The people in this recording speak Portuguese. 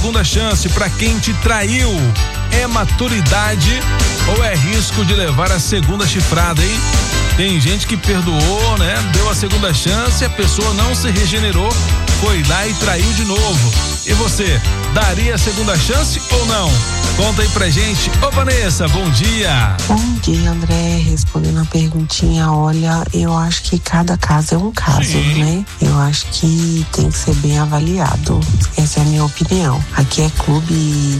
segunda chance para quem te traiu? É maturidade ou é risco de levar a segunda chifrada, hein? Tem gente que perdoou, né? Deu a segunda chance, a pessoa não se regenerou, foi lá e traiu de novo. E você, daria a segunda chance ou não? Conta aí pra gente. Ô Vanessa, bom dia. Bom dia, André. Respondendo a perguntinha, olha, eu acho que cada caso é um caso, Sim. né? Eu acho que tem que ser bem avaliado. Essa é a minha opinião. Aqui é clube